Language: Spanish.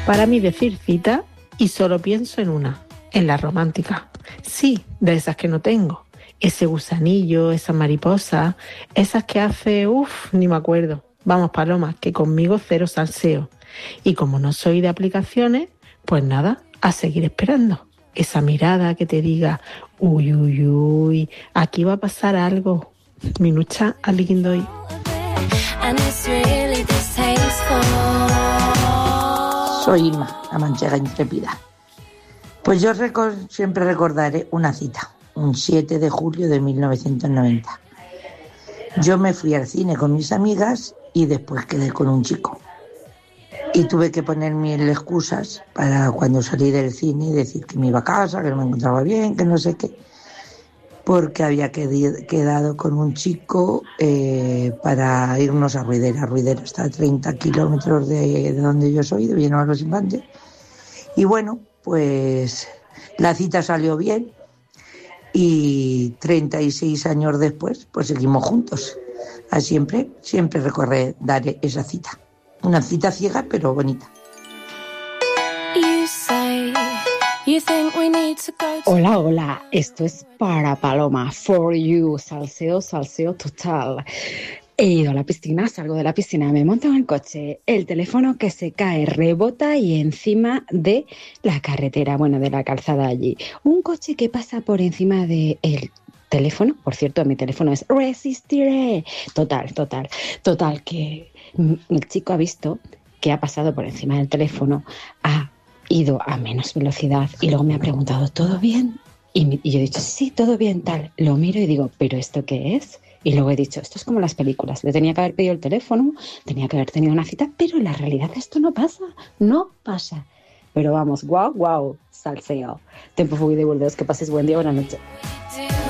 Para mí decir cita y solo pienso en una, en la romántica. Sí, de esas que no tengo. Ese gusanillo, esa mariposa, esas que hace, ni me acuerdo. Vamos, Paloma, que conmigo cero salseo. Y como no soy de aplicaciones, pues nada, a seguir esperando. Esa mirada que te diga, uy, uy, uy, aquí va a pasar algo. Minucha alindoy. Soy Irma, la manchega intrépida. Pues yo siempre recordaré una cita, un 7 de julio de 1990. Yo me fui al cine con mis amigas y después quedé con un chico. Y tuve que poner mil excusas para cuando salí del cine y decir que me iba a casa, que no me encontraba bien, que no sé qué. Porque había quedado con un chico para irnos a Ruidera. Ruidera está a 30 kilómetros de donde yo soy, de Villanueva de los Infantes. Y bueno, pues la cita salió bien y 36 años después, pues seguimos juntos. Siempre recordaré esa cita. Una cita ciega, pero bonita. Hola, hola, esto es para Paloma, for you, salseo, salseo total. He ido a la piscina, salgo de la piscina, me monto en el coche, el teléfono que se cae, rebota y encima de la carretera, bueno, de la calzada allí. Un coche que pasa por encima del teléfono, por cierto, mi teléfono es resistiré. Total, que el chico ha visto que ha pasado por encima del teléfono, ha ido a menos velocidad y luego me ha preguntado, ¿todo bien? Y yo he dicho, sí, todo bien, tal. Lo miro y digo, ¿pero esto qué es? Y luego he dicho, esto es como las películas. Le tenía que haber pedido el teléfono, tenía que haber tenido una cita, pero en la realidad esto no pasa. Pero vamos, guau, salseo. Tempo fugui de Burdeos, que pases buen día, buena noche.